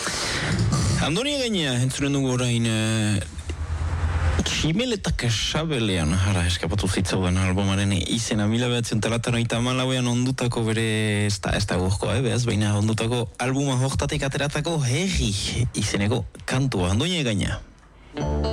Andoni gaina, entzuren dugu orain Tximeletak Sabelean eskapatu zitzauen albumaren izena 1994an ondutako bere ez da guzkoa, baina ondutako albuma hortatik ateratako herri izeneko kantua. Andoni gaina.